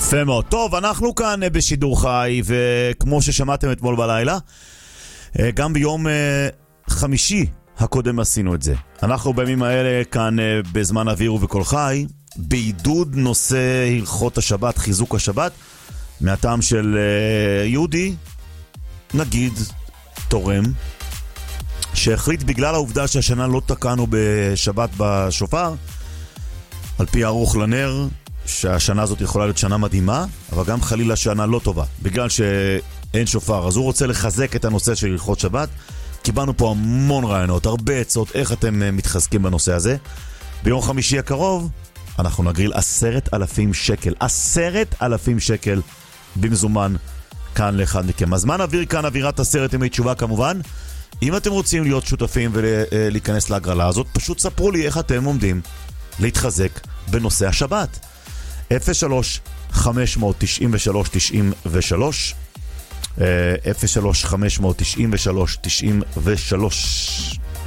יפה מאוד. טוב, אנחנו כאן בשידור חי, וכמו ששמעתם אתמול בלילה, גם ביום חמישי הקודם עשינו את זה. אנחנו בימים האלה כאן בזמן אוויר ובכל חי, בעידוד נושא הלכות השבת, חיזוק השבת, מהטעם של יהודי, נגיד תורם, שהחליט בגלל העובדה שהשנה לא תקענו בשבת בשופר, על פי ערוך לנר, שהשנה הזאת יכולה להיות שנה מדהימה, אבל גם חלילה שנה לא טובה, בגלל שאין שופר. אז הוא רוצה לחזק את הנושא של הלכות שבת. קיבלנו פה המון רעיונות, הרבה עצות, איך אתם מתחזקים בנושא הזה. ביום חמישי הקרוב, אנחנו נגריל 10,000 שקל. 10,000 שקל במזומן כאן לאחד מכם. הזמן אוויר כאן, אווירת 10 ימי תשובה כמובן. אם אתם רוצים להיות שותפים ולהיכנס להגרלה הזאת, פשוט ספרו לי איך אתם עומדים להתחזק בנושא השבת. 03-593-93 03-593-93